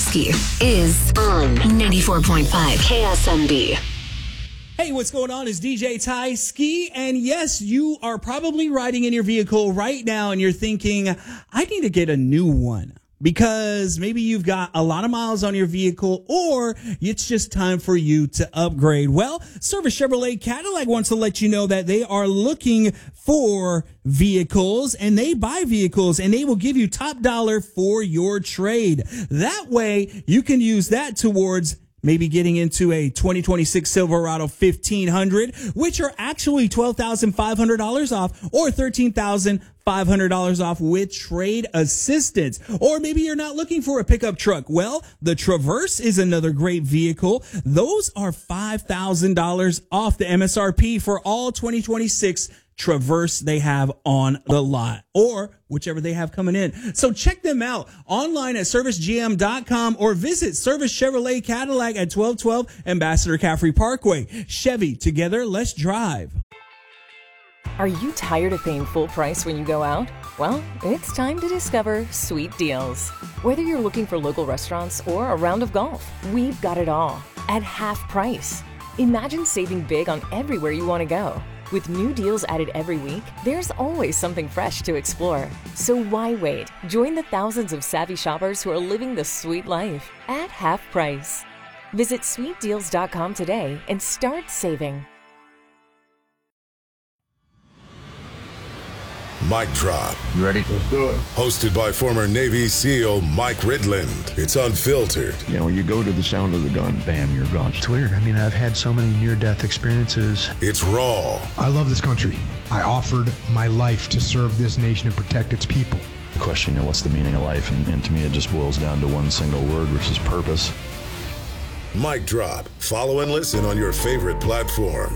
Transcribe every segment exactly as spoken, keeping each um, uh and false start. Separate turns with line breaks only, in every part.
Ski is on ninety-four point five K S M B.
Hey, what's going on? It's D J Ty Ski, and yes, you are probably riding in your vehicle right now and you're thinking, I need to get a new one. Because maybe you've got a lot of miles on your vehicle, or it's just time for you to upgrade. Well, Service Chevrolet Cadillac wants to let you know that they are looking for vehicles, and they buy vehicles, and they will give you top dollar for your trade. That way, you can use that towards maybe getting into a twenty twenty-six Silverado fifteen hundred, which are actually twelve thousand five hundred dollars off, or thirteen thousand five hundred dollars off with trade assistance. Or maybe you're not looking for a pickup truck. Well, the Traverse is another great vehicle. Those are five thousand dollars off the M S R P for all twenty twenty-six Traverse they have on the lot, or whichever they have coming in. So check them out online at service g m dot com or visit Service Chevrolet Cadillac at twelve twelve Ambassador Caffrey Parkway. Chevy, together, let's drive.
Are you tired of paying full price when you go out? Well, it's time to discover Sweet Deals. Whether you're looking for local restaurants or a round of golf, we've got it all at half price. Imagine saving big on everywhere you want to go. With new deals added every week, there's always something fresh to explore. So why wait? Join the thousands of savvy shoppers who are living the sweet life at half price. Visit sweet deals dot com today and start saving.
Mic Drop.
You ready? Let's do it.
Hosted by former Navy SEAL Mike Ridland. It's unfiltered.
You know, when you go to the sound of the gun, bam, you're gone.
It's weird. I mean, I've had so many near-death experiences.
It's raw.
I love this country. I offered my life to serve this nation and protect its people.
The question, you know, what's the meaning of life? And, and to me, it just boils down to one single word, which is purpose.
Mic Drop. Follow and listen on your favorite platform.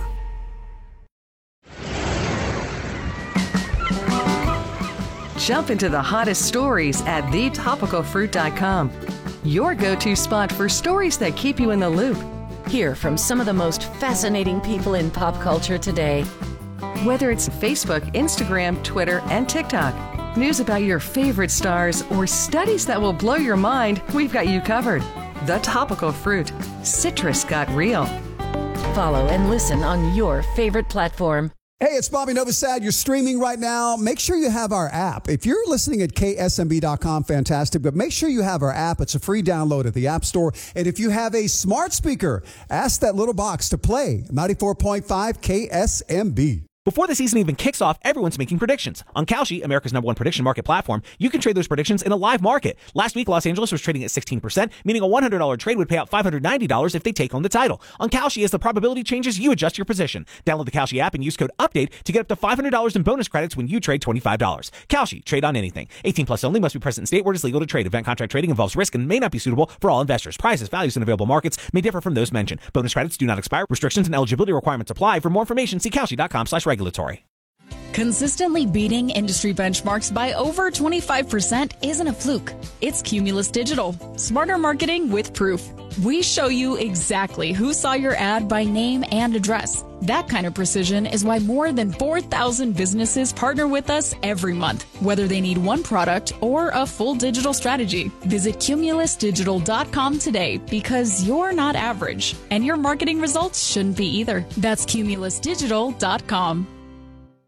Jump into the hottest stories at the topical fruit dot com. Your go-to spot for stories that keep you in the loop.
Hear from some of the most fascinating people in pop culture today.
Whether it's Facebook, Instagram, Twitter, and TikTok, news about your favorite stars, or studies that will blow your mind, we've got you covered. The Topical Fruit. Citrus got real.
Follow and listen on your favorite platform.
Hey, it's Bobby Novosad. You're streaming right now. Make sure you have our app. If you're listening at K S M B dot com, fantastic, but make sure you have our app. It's a free download at the App Store. And if you have a smart speaker, ask that little box to play ninety-four point five K S M B.
Before the season even kicks off, everyone's making predictions. On Kalshi, America's number one prediction market platform, you can trade those predictions in a live market. Last week, Los Angeles was trading at sixteen percent, meaning a one hundred dollars trade would pay out five hundred ninety dollars if they take home the title. On Kalshi, as the probability changes, you adjust your position. Download the Kalshi app and use code UPDATE to get up to five hundred dollars in bonus credits when you trade twenty-five dollars. Kalshi, trade on anything. eighteen plus only, must be present in state where it is legal to trade. Event contract trading involves risk and may not be suitable for all investors. Prices, values, and available markets may differ from those mentioned. Bonus credits do not expire. Restrictions and eligibility requirements apply. For more information, see Kalshi dot com slash regulatory.
Consistently beating industry benchmarks by over twenty-five percent isn't a fluke. It's Cumulus Digital. Smarter marketing with proof. We show you exactly who saw your ad by name and address. That kind of precision is why more than four thousand businesses partner with us every month, whether they need one product or a full digital strategy. Visit cumulus digital dot com today, because you're not average, and your marketing results shouldn't be either. That's cumulus digital dot com.